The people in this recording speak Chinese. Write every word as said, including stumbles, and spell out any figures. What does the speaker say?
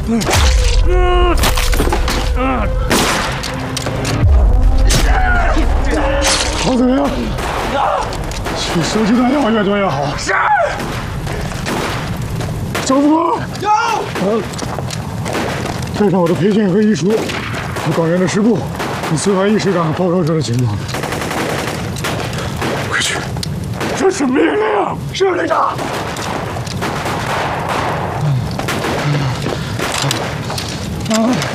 好怎么样？去收集弹药越多越好。是。赵副官。有。呃，带上我的培训和遗书，到高原的师部，跟司法医师长报告这个情况。快去！这是命令。是队长。啊。